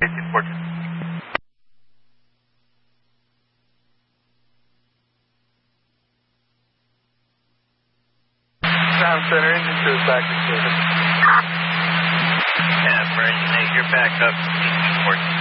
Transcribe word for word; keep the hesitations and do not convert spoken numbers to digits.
Ground center, engine two is back in service. Yeah, for engine eight, you're back up.